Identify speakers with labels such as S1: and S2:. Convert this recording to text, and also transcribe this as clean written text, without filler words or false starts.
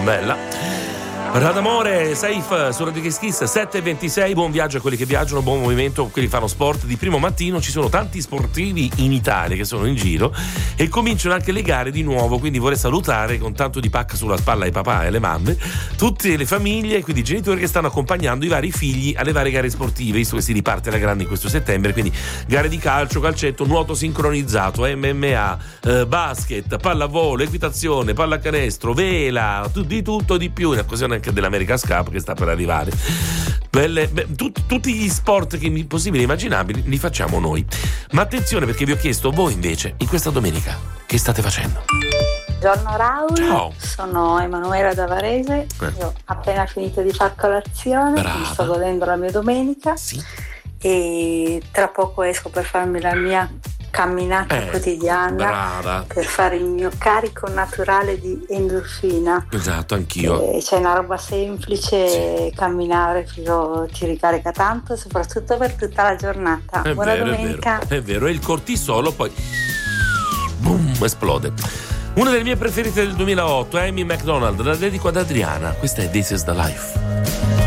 S1: bella. Radamore, Safe su Radio Kiss 7:26. Buon viaggio a quelli che viaggiano, buon movimento a quelli che fanno sport di primo mattino. Ci sono tanti sportivi in Italia che sono in giro e cominciano anche le gare di nuovo, quindi vorrei salutare con tanto di pacca sulla spalla ai papà e alle mamme tutte le famiglie, quindi i genitori che stanno accompagnando i vari figli alle varie gare sportive, visto che si riparte la grande in questo settembre, quindi gare di calcio, calcetto, nuoto sincronizzato, MMA, basket, pallavolo, equitazione, pallacanestro, vela, di tutto di più, una occasione anche dell'America's Cup che sta per arrivare. Tutti gli sport possibili e immaginabili li facciamo noi. Ma attenzione, perché vi ho chiesto voi invece in questa domenica che state facendo.
S2: Buongiorno Raul,
S1: ciao.
S2: Sono Emanuela da Varese, io ho appena finito di far colazione, mi sto godendo la mia domenica,
S1: sì.
S2: E tra poco esco per farmi la mia camminata quotidiana.
S1: Brava.
S2: Per fare il mio carico naturale di endorfina.
S1: Esatto, anch'io.
S2: C'è una roba semplice, sì. Camminare ti ricarica tanto, soprattutto per tutta la giornata. Buona domenica.
S1: È vero, e il cortisolo poi boom, esplode. Una delle mie preferite del 2008, Amy McDonald, la dedico ad Adriana. Questa è This Is The Life.